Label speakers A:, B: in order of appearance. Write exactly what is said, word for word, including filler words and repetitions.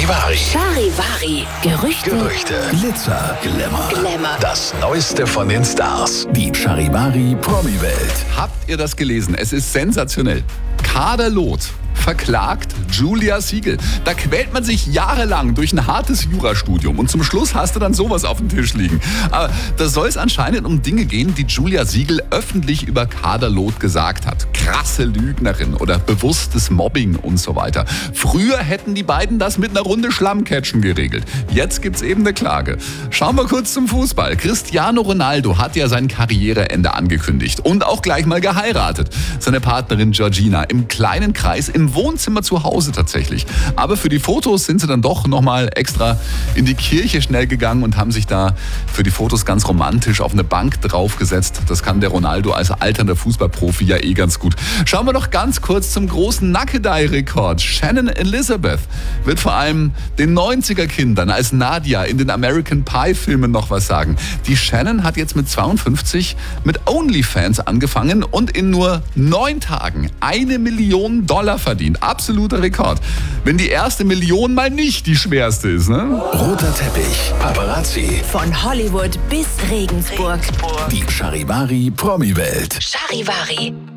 A: Charivari.
B: Charivari. Gerüchte.
A: Gerüchte.
C: Glitzer,
A: Glamour.
B: Glamour.
A: Das Neueste von den Stars.
C: Die Charivari Promi-Welt.
D: Habt ihr das gelesen? Es ist sensationell. Kader Loth verklagt Julia Siegel. Da quält man sich jahrelang durch ein hartes Jurastudium und zum Schluss hast du dann sowas auf dem Tisch liegen. Aber da soll es anscheinend um Dinge gehen, die Julia Siegel öffentlich über Kader Loth gesagt hat. Krasse Lügnerin oder bewusstes Mobbing und so weiter. Früher hätten die beiden das mit einer Runde Schlammcatchen geregelt. Jetzt gibt's eben eine Klage. Schauen wir kurz zum Fußball. Cristiano Ronaldo hat ja sein Karriereende angekündigt und auch gleich mal geheiratet. Seine Partnerin Georgina im kleinen Kreis, im Wohnzimmer zu Hause tatsächlich. Aber für die Fotos sind sie dann doch nochmal extra in die Kirche schnell gegangen und haben sich da für die Fotos ganz romantisch auf eine Bank draufgesetzt. Das kann der Ronaldo als alternder Fußballprofi ja eh ganz gut. Schauen wir doch ganz kurz zum großen Nackedei-Rekord. Shannon Elizabeth wird vor allem den neunziger-Kindern als Nadia in den American Pie-Filmen noch was sagen. Die Shannon hat jetzt mit zweiundfünfzig mit OnlyFans angefangen und in nur neun Tagen eine Million Dollar verdient. Absoluter Rekord. Wenn die erste Million mal nicht die schwerste ist, ne?
A: Roter Teppich. Paparazzi.
B: Von Hollywood bis Regensburg.
C: Die Charivari Promi-Welt.
B: Charivari.